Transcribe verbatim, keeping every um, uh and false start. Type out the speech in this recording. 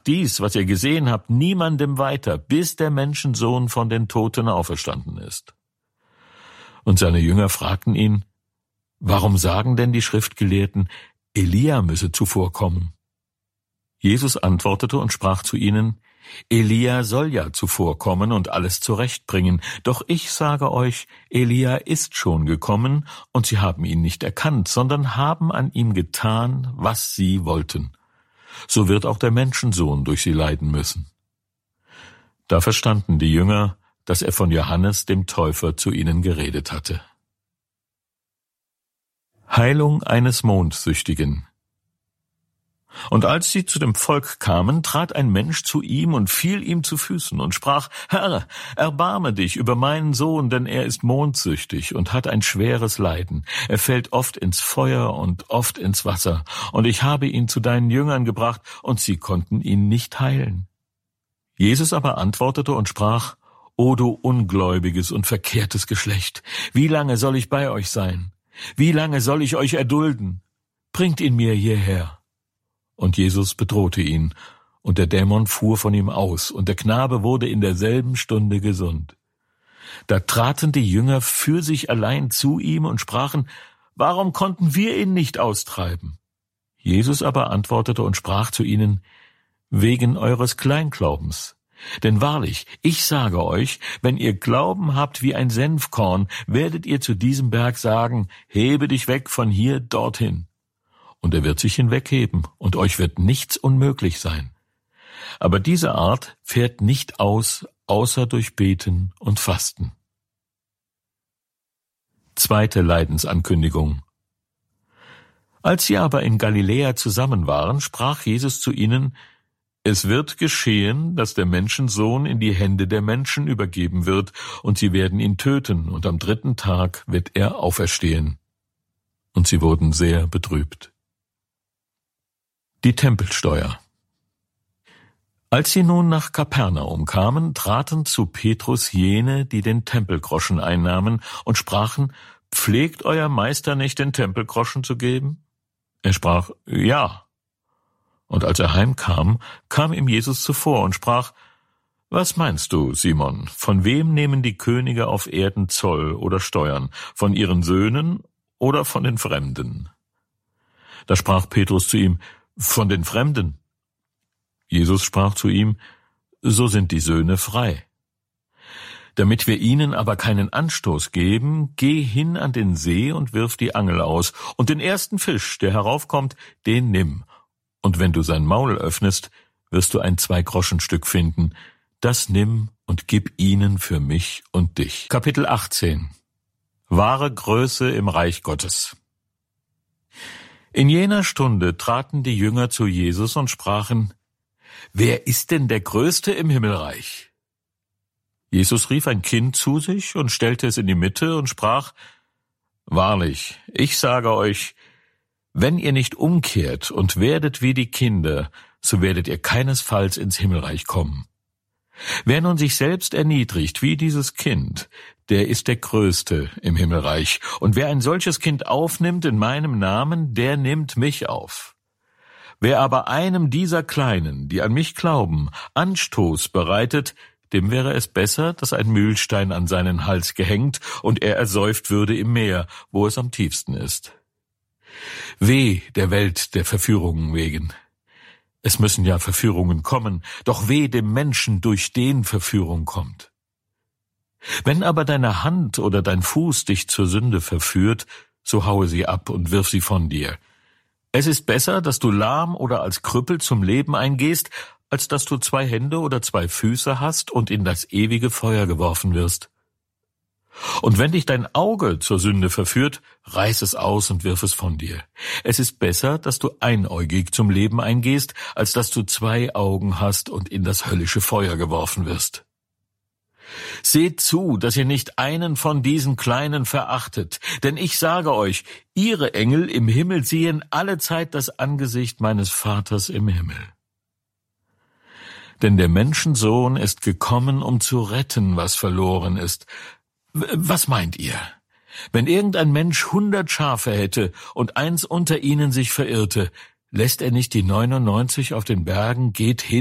sagt dies, was ihr gesehen habt, niemandem weiter, bis der Menschensohn von den Toten auferstanden ist. Und seine Jünger fragten ihn, warum sagen denn die Schriftgelehrten, Elia müsse zuvor kommen? Jesus antwortete und sprach zu ihnen, Elia soll ja zuvorkommen und alles zurechtbringen, doch ich sage euch, Elia ist schon gekommen, und sie haben ihn nicht erkannt, sondern haben an ihm getan, was sie wollten. So wird auch der Menschensohn durch sie leiden müssen. Da verstanden die Jünger, dass er von Johannes dem Täufer zu ihnen geredet hatte. Heilung eines Mondsüchtigen. Und als sie zu dem Volk kamen, trat ein Mensch zu ihm und fiel ihm zu Füßen und sprach, Herr, erbarme dich über meinen Sohn, denn er ist mondsüchtig und hat ein schweres Leiden. Er fällt oft ins Feuer und oft ins Wasser. Und ich habe ihn zu deinen Jüngern gebracht, und sie konnten ihn nicht heilen. Jesus aber antwortete und sprach, O du ungläubiges und verkehrtes Geschlecht, wie lange soll ich bei euch sein? Wie lange soll ich euch erdulden? Bringt ihn mir hierher. Und Jesus bedrohte ihn, und der Dämon fuhr von ihm aus, und der Knabe wurde in derselben Stunde gesund. Da traten die Jünger für sich allein zu ihm und sprachen, warum konnten wir ihn nicht austreiben? Jesus aber antwortete und sprach zu ihnen, wegen eures Kleinglaubens. Denn wahrlich, ich sage euch, wenn ihr Glauben habt wie ein Senfkorn, werdet ihr zu diesem Berg sagen, hebe dich weg von hier dorthin. Und er wird sich hinwegheben, und euch wird nichts unmöglich sein. Aber diese Art fährt nicht aus, außer durch Beten und Fasten. Zweite Leidensankündigung. Als sie aber in Galiläa zusammen waren, sprach Jesus zu ihnen, es wird geschehen, dass der Menschensohn in die Hände der Menschen übergeben wird, und sie werden ihn töten, und am dritten Tag wird er auferstehen. Und sie wurden sehr betrübt. Die Tempelsteuer. Als sie nun nach Kapernaum kamen, traten zu Petrus jene, die den Tempelgroschen einnahmen, und sprachen, pflegt euer Meister nicht, den Tempelgroschen zu geben? Er sprach, ja. Und als er heimkam, kam ihm Jesus zuvor und sprach, was meinst du, Simon, von wem nehmen die Könige auf Erden Zoll oder Steuern, von ihren Söhnen oder von den Fremden? Da sprach Petrus zu ihm, von den Fremden. Jesus sprach zu ihm, so sind die Söhne frei. Damit wir ihnen aber keinen Anstoß geben, geh hin an den See und wirf die Angel aus, und den ersten Fisch, der heraufkommt, den nimm. Und wenn du sein Maul öffnest, wirst du ein Zwei-Groschen-Stück finden. Das nimm und gib ihnen für mich und dich. Kapitel achtzehn. Wahre Größe im Reich Gottes. In jener Stunde traten die Jünger zu Jesus und sprachen, wer ist denn der Größte im Himmelreich? Jesus rief ein Kind zu sich und stellte es in die Mitte und sprach, wahrlich, ich sage euch, wenn ihr nicht umkehrt und werdet wie die Kinder, so werdet ihr keinesfalls ins Himmelreich kommen. Wer nun sich selbst erniedrigt wie dieses Kind, der ist der Größte im Himmelreich. Und wer ein solches Kind aufnimmt in meinem Namen, der nimmt mich auf. Wer aber einem dieser Kleinen, die an mich glauben, Anstoß bereitet, dem wäre es besser, dass ein Mühlstein an seinen Hals gehängt und er ersäuft würde im Meer, wo es am tiefsten ist. Weh der Welt der Verführungen wegen. Es müssen ja Verführungen kommen, doch weh dem Menschen, durch den Verführung kommt. Wenn aber deine Hand oder dein Fuß dich zur Sünde verführt, so haue sie ab und wirf sie von dir. Es ist besser, dass du lahm oder als Krüppel zum Leben eingehst, als dass du zwei Hände oder zwei Füße hast und in das ewige Feuer geworfen wirst. Und wenn dich dein Auge zur Sünde verführt, reiß es aus und wirf es von dir. Es ist besser, dass du einäugig zum Leben eingehst, als dass du zwei Augen hast und in das höllische Feuer geworfen wirst. Seht zu, dass ihr nicht einen von diesen Kleinen verachtet, denn ich sage euch, ihre Engel im Himmel sehen allezeit das Angesicht meines Vaters im Himmel. Denn der Menschensohn ist gekommen, um zu retten, was verloren ist. Was meint ihr? Wenn irgendein Mensch hundert Schafe hätte und eins unter ihnen sich verirrte, lässt er nicht die neunundneunzig auf den Bergen, geht hin